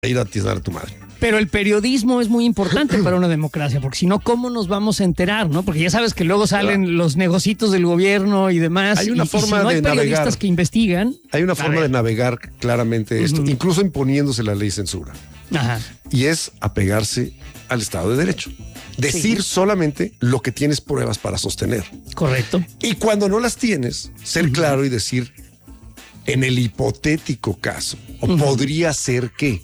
ir a tirar a tu madre. Pero el periodismo es muy importante para una democracia, porque si no, ¿cómo nos vamos a enterar, no? Porque ya sabes que luego salen los negocitos del gobierno y demás. Hay una forma si no hay de periodistas navegar. que investigan. Hay una forma de navegar claramente esto, incluso imponiéndose la ley de censura. Ajá. Y es apegarse al Estado de Derecho. Decir solamente lo que tienes pruebas para sostener. Correcto. Y cuando no las tienes, ser claro y decir, en el hipotético caso, o podría ser que,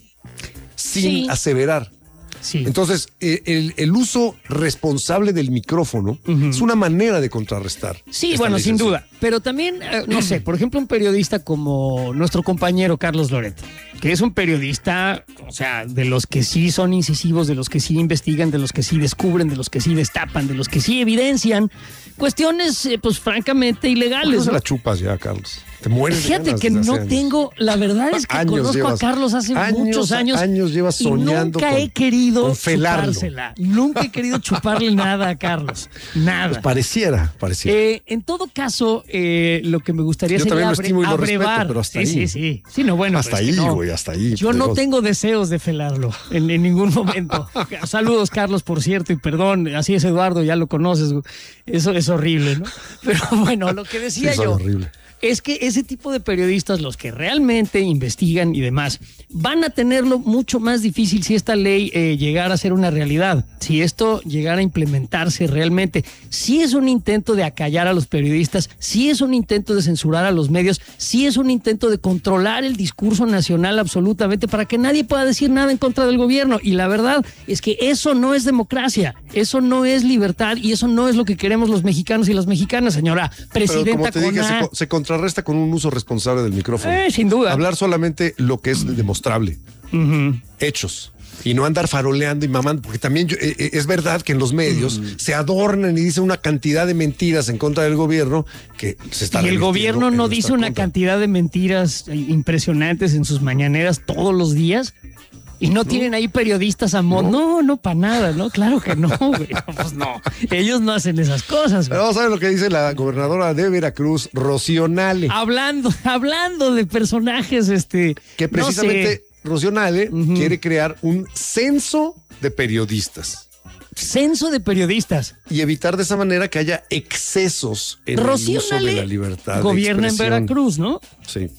sin aseverar. Sí. Entonces, el uso responsable del micrófono es una manera de contrarrestar. Sí, bueno, sin duda. Pero también, no sé, por ejemplo, un periodista como nuestro compañero Carlos Loret, que es un periodista, o sea, de los que sí son incisivos, de los que sí investigan, de los que sí descubren, de los que sí destapan, de los que sí evidencian cuestiones, pues francamente ilegales. ¿No se ¿no? la chupas ya, Carlos? Te mueres de Fíjate ganas que desde hace no años. tengo, la verdad es que conozco a Carlos hace muchos años. Años llevas soñando y nunca he querido con felarlo. chupársela. Nunca he querido chuparle nada a Carlos. Nada. Pues pareciera. En todo caso, lo que me gustaría Yo sería también lo estimo y lo abrevar. respeto, pero hasta ahí. Sí. Sí, no, bueno. Hasta pues ahí, no. güey, hasta ahí. Yo no tengo deseos de felarlo en ningún momento. Saludos, Carlos, por cierto, y perdón, así es Eduardo, ya lo conoces. Eso es horrible, ¿no? Pero bueno, lo que decía yo horrible. es que ese tipo de periodistas, los que realmente investigan y demás, van a tenerlo mucho más difícil si esta ley llegara a ser una realidad, si esto llegara a implementarse realmente. Si es un intento de acallar a los periodistas, si es un intento de censurar a los medios, si es un intento de controlar el discurso nacional absolutamente para que nadie pueda decir nada en contra del gobierno. Y la verdad es que eso no es democracia, eso no es libertad y eso no es lo que queremos los mexicanos y las mexicanas, señora presidenta. Pero como te dije, se contrarresta con un uso responsable del micrófono. Sin duda. Hablar solamente lo que es demostrable. Hechos. Y no andar faroleando y mamando, porque también es verdad que en los medios se adornan y dicen una cantidad de mentiras en contra del gobierno que se está Y el gobierno no dice una cantidad de mentiras impresionantes en sus mañaneras todos los días. ¿Y no tienen ahí periodistas a modo? No, para nada, ¿no? Claro que no, güey. Pues no. Ellos no hacen esas cosas, güey. Pero vamos a ver lo que dice la gobernadora de Veracruz, Rocío Nale. Hablando de personajes, que precisamente no sé. Rocío Nale quiere crear un censo de periodistas. Censo de periodistas. Y evitar de esa manera que haya excesos en Rocío el uso Nale de la libertad. gobierna en Veracruz, ¿no? Sí.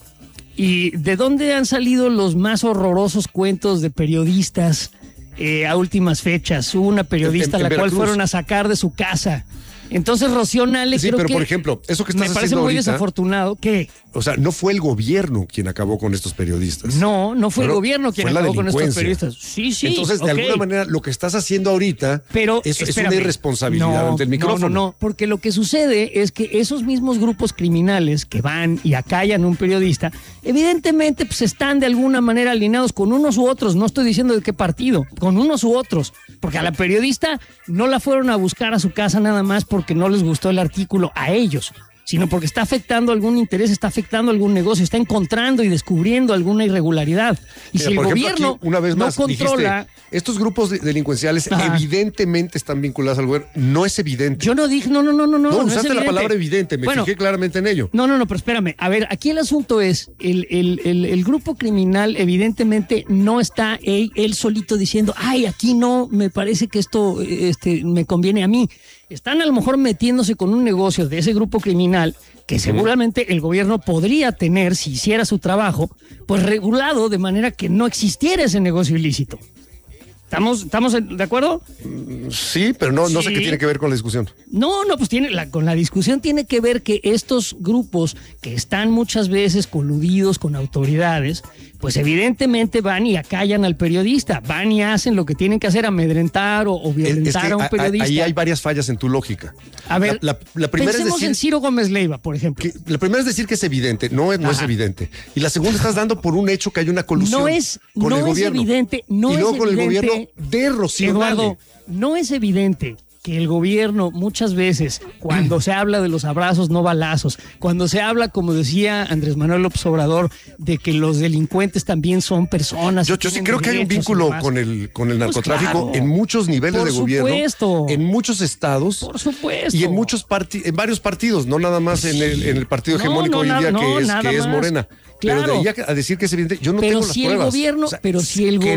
¿Y de dónde han salido los más horrorosos cuentos de periodistas a últimas fechas? Hubo una periodista a la cual fueron a sacar de su casa. Entonces Rocío Nale creo pero que por ejemplo, eso que estás me parece haciendo muy ahorita, desafortunado. ¿Qué? O sea, no fue el gobierno quien acabó con estos periodistas. No fue el gobierno quien acabó con estos periodistas. Sí. Entonces, de alguna manera, lo que estás haciendo ahorita es una irresponsabilidad ante el micrófono. No, porque lo que sucede es que esos mismos grupos criminales que van y acallan a un periodista, evidentemente pues están de alguna manera alineados con unos u otros. No estoy diciendo de qué partido, con unos u otros. Porque a la periodista no la fueron a buscar a su casa nada más porque no les gustó el artículo a ellos, sino porque está afectando algún interés, está afectando algún negocio, está encontrando y descubriendo alguna irregularidad. Y mira, si el por ejemplo, gobierno aquí, una vez más, no controla... dijiste, estos grupos delincuenciales evidentemente están vinculados al gobierno. No es evidente. Yo no dije, no. No, es usaste la palabra evidente, me fijé claramente en ello. No, pero espérame. A ver, aquí el asunto es, el grupo criminal evidentemente no está él solito diciendo, ay, aquí no, me parece que esto me conviene a mí. Están a lo mejor metiéndose con un negocio de ese grupo criminal que seguramente el gobierno podría tener, si hiciera su trabajo, pues regulado de manera que no existiera ese negocio ilícito. ¿Estamos de acuerdo? Sí, pero no sé qué tiene que ver con la discusión. No, pues con la discusión tiene que ver que estos grupos que están muchas veces coludidos con autoridades, pues evidentemente van y acallan al periodista, van y hacen lo que tienen que hacer, amedrentar o violentar a un periodista. Ahí hay varias fallas en tu lógica. A ver, la primera pensemos es decir, en Ciro Gómez Leiva, por ejemplo. La primera es decir que es evidente, no es evidente. Y la segunda estás dando por un hecho que hay una colusión con el gobierno. No y luego es con evidente, el gobierno de Rocío Eduardo, Nale. no es evidente que el gobierno muchas veces, cuando se habla de los abrazos no balazos, cuando se habla, como decía Andrés Manuel López Obrador, de que los delincuentes también son personas. Yo sí creo que hay un vínculo con el narcotráfico en muchos niveles de gobierno, en muchos estados, por supuesto, y en varios partidos, no nada más en el partido hegemónico hoy en día que es Morena. Claro. Pero de ahí a decir que es evidente, yo no tengo las pruebas. Pero si el gobierno